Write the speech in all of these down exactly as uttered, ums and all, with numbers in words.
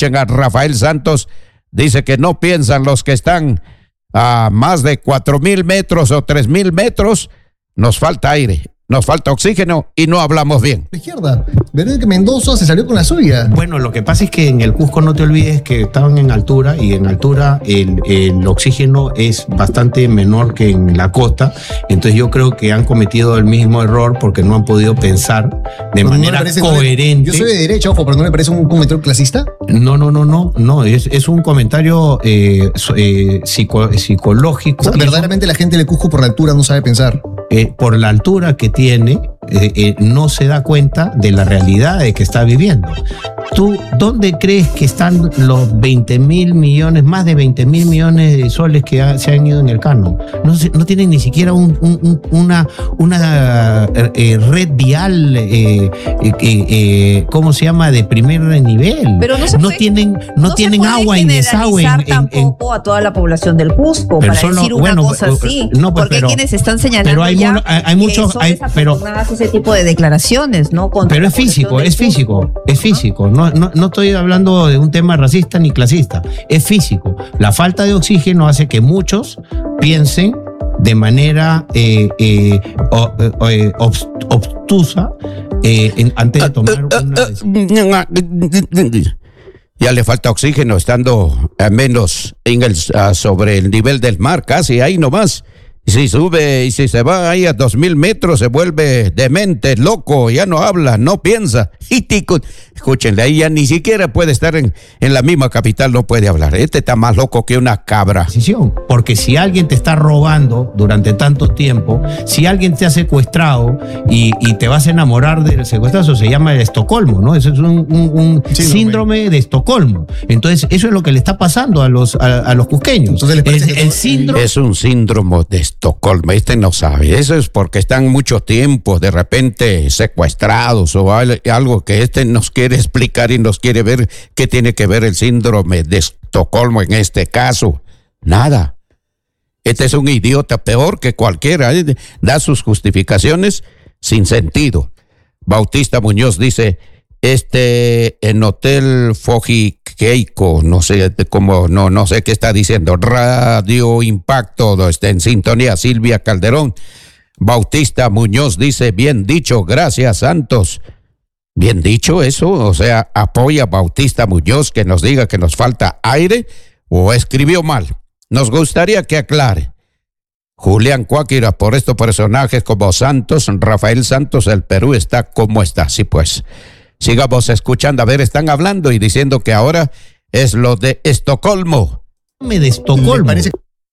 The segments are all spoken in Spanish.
Escuchen a Rafael Santos, dice que no piensan los que están a más de cuatro mil metros o tres mil metros, nos falta aire. Nos falta oxígeno y no hablamos bien. La izquierda, Verónica Mendoza se salió con la suya. Bueno, lo que pasa es que en el Cusco no te olvides que estaban en altura y en altura el, el oxígeno es bastante menor que en la costa. Entonces yo creo que han cometido el mismo error porque no han podido pensar de No, manera no parece, coherente. Yo soy de derecha, ojo, pero ¿no le parece un comentario clasista? No, no, no, no, no, es, es un comentario eh, eh, psico, psicológico. O sea, verdaderamente la gente del Cusco por la altura no sabe pensar. Eh, por la altura que tiene, eh, eh, no se da cuenta de la realidad de que está viviendo. ¿Tú dónde crees que están los veinte mil millones, más de veinte mil millones de soles que ha, se han ido en el canon? No, se, no tienen ni siquiera un, un, un, una, una eh, red vial, eh, eh, eh, ¿cómo se llama?, de primer nivel. Pero no, se no puede, tienen, no no tienen agua y desagüe. En, en, tampoco a toda la población del Cusco, pero para solo, decir una bueno, cosa así. No, pues, porque pero, hay quienes están señalando pero hay, ya mono, hay, hay muchos, hay, pero ese tipo de declaraciones, ¿no? Contra pero es físico, es físico, es físico. No, no, no estoy hablando de un tema racista ni clasista. Es físico. La falta de oxígeno hace que muchos piensen de manera eh, eh, o, eh, obtusa eh, en, antes de tomar una decisión. Ya le falta oxígeno estando a menos en el, uh, sobre el nivel del mar, casi ahí nomás. Y si sube y si se va ahí a dos mil metros se vuelve demente, loco, ya no habla, no piensa. Y tico, escúchenle, ahí ya ni siquiera puede estar en, en la misma capital, no puede hablar. Este está más loco que una cabra. Porque si alguien te está robando durante tanto tiempo, si alguien te ha secuestrado y, y te vas a enamorar del secuestrado, eso se llama el Estocolmo, ¿no? Eso es un, un, un síndrome. síndrome de Estocolmo. Entonces, eso es lo que le está pasando a los, a, a los cusqueños. Entonces, ¿les parece el, que el síndrome es un síndrome de Estocolmo, este no sabe, eso es porque están mucho tiempo de repente secuestrados o algo que este nos quiere explicar y nos quiere ver qué tiene que ver el síndrome de Estocolmo en este caso. Nada. Este es un idiota peor que cualquiera, ¿eh? Da sus justificaciones sin sentido. Bautista Muñoz dice, este en Hotel Fojiqueico, no sé cómo, no, no sé qué está diciendo. Radio Impacto, está en sintonía. Silvia Calderón. Bautista Muñoz dice, bien dicho, gracias Santos. Bien dicho eso, o sea, apoya a Bautista Muñoz que nos diga que nos falta aire o escribió mal. Nos gustaría que aclare. Julián Cuáquira, por estos personajes como Santos, Rafael Santos, el Perú está como está. Sí, pues. Sigamos escuchando, a ver, están hablando y diciendo que ahora es lo de Estocolmo. De Estocolmo. Parece...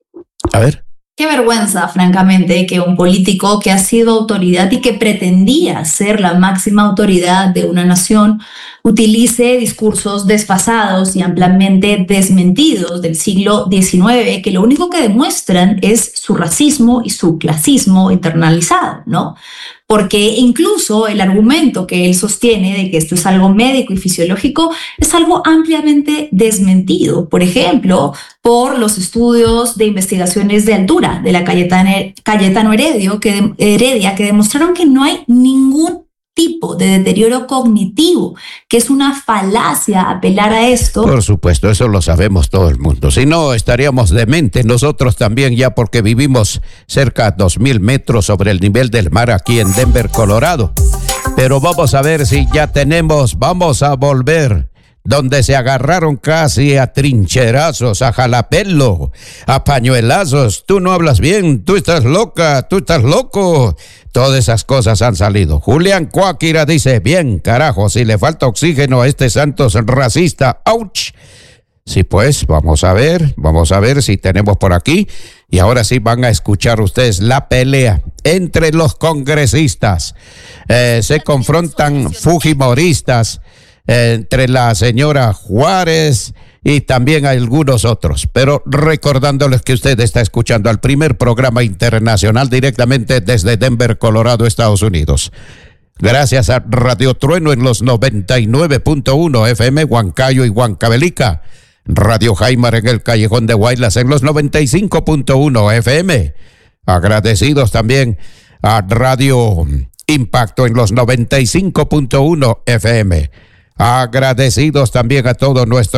A ver. Qué vergüenza, francamente, que un político que ha sido autoridad y que pretendía ser la máxima autoridad de una nación utilice discursos desfasados y ampliamente desmentidos del siglo diecinueve, que lo único que demuestran es su racismo y su clasismo internalizado, ¿no? Porque incluso el argumento que él sostiene de que esto es algo médico y fisiológico es algo ampliamente desmentido. Por ejemplo, por los estudios de investigaciones de altura de la Cayetano, Cayetano Heredia, que, Heredia, que demostraron que no hay ningún tipo de deterioro cognitivo, que es una falacia apelar a esto. Por supuesto, eso lo sabemos todo el mundo. Si no, estaríamos dementes nosotros también, ya porque vivimos cerca de dos mil metros sobre el nivel del mar aquí en Denver, Colorado. Pero vamos a ver si ya tenemos, vamos a volver donde se agarraron casi a trincherazos, a jalapelo, a pañuelazos. Tú no hablas bien, tú estás loca, tú estás loco. Todas esas cosas han salido. Julián Cuáquira dice, bien, carajo, si le falta oxígeno a este Santos racista, ¡ouch! Sí, pues, vamos a ver, vamos a ver si tenemos por aquí. Y ahora sí van a escuchar ustedes la pelea entre los congresistas. Eh, se confrontan fujimoristas eh, entre la señora Juárez y también algunos otros, pero recordándoles que usted está escuchando al primer programa internacional directamente desde Denver, Colorado, Estados Unidos. Gracias a Radio Trueno en los noventa y nueve punto uno F M, Huancayo y Huancavelica. Radio Jaimar en el Callejón de Guaylas en los noventa y cinco punto uno F M. Agradecidos también a Radio Impacto en los noventa y cinco punto uno F M. Agradecidos también a todo nuestro